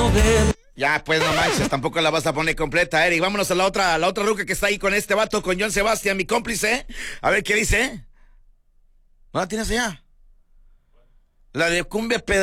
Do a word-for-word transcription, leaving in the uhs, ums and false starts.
poder. Ya, pues no manches, tampoco la vas a poner completa, Eric. Vámonos a la otra, a la otra ruca que está ahí con este vato, con John Sebastián, mi cómplice. A ver qué dice. ¿No la tienes allá? La de Cumbia Pedra.